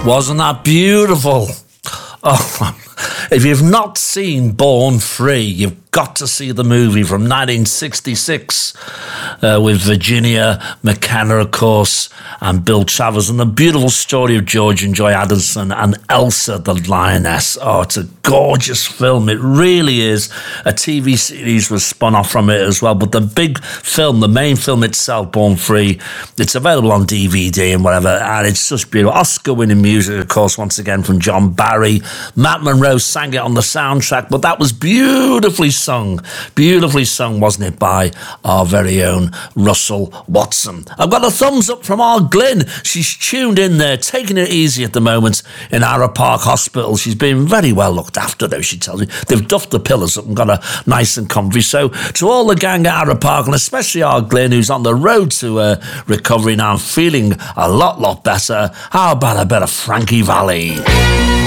Wasn't that beautiful? Oh, if you've not seen Born Free, you've got to see the movie from 1966 with Virginia McKenna, of course, and Bill Travers, and the beautiful story of George and Joy Addison and Elsa the Lioness. Oh, it's a gorgeous film. It really is. A TV series was spun off from it as well, but the big film, the main film itself, Born Free, it's available on DVD and whatever, and it's just beautiful. Oscar-winning music, of course, once again from John Barry. Matt Monro sang it on the soundtrack, but that was beautifully sung, wasn't it, by our very own Russell Watson. I've got a thumbs up from our Glyn. She's tuned in there, taking it easy at the moment in Arrow Park Hospital. She's been very well looked after, though, she tells me. They've duffed the pillows up and got her nice and comfy. So to all the gang at Arrow Park, and especially our Glyn, who's on the road to recovery now, feeling a lot better, how about a bit of Frankie Valli?